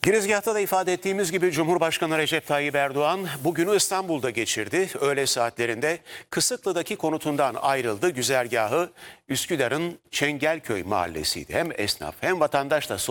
Girizgahta da ifade ettiğimiz gibi Cumhurbaşkanı Recep Tayyip Erdoğan bugünü İstanbul'da geçirdi. Öğle saatlerinde Kısıklı'daki konutundan ayrıldı. Güzergahı Üsküdar'ın Çengelköy mahallesiydi. Hem esnaf hem vatandaş da